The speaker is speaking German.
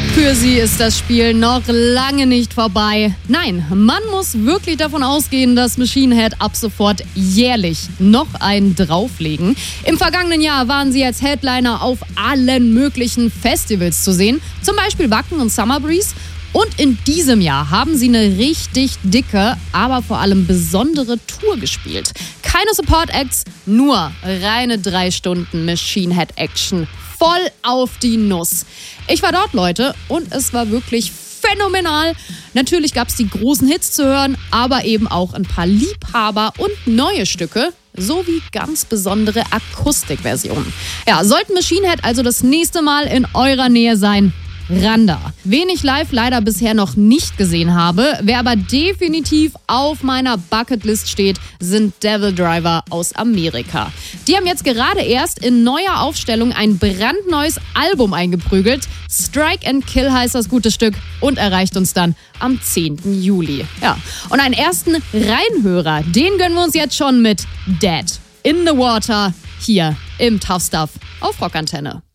Für sie ist das Spiel noch lange nicht vorbei. Nein, man muss wirklich davon ausgehen, dass Machine Head ab sofort jährlich noch einen drauflegen. Im vergangenen Jahr waren sie als Headliner auf allen möglichen Festivals zu sehen, zum Beispiel Wacken und Summer Breeze. Und in diesem Jahr haben sie eine richtig dicke, aber vor allem besondere Tour gespielt. Keine Support-Acts, nur reine 3 Stunden Machine Head Action. Voll auf die Nuss. Ich war dort, Leute, und es war wirklich phänomenal. Natürlich gab es die großen Hits zu hören, aber eben auch ein paar Liebhaber und neue Stücke, sowie ganz besondere Akustikversionen. Ja, sollten Machine Head also das nächste Mal in eurer Nähe sein, ran da. Wen ich live leider bisher noch nicht gesehen habe, wer aber definitiv auf meiner Bucketlist steht, sind Devil Driver aus Amerika. Die haben jetzt gerade erst in neuer Aufstellung ein brandneues Album eingeprügelt. Strike and Kill heißt das gute Stück und erreicht uns dann am 10. Juli. Ja, und einen ersten Reinhörer, den gönnen wir uns jetzt schon mit Dead in the Water hier im Tough Stuff auf Rockantenne.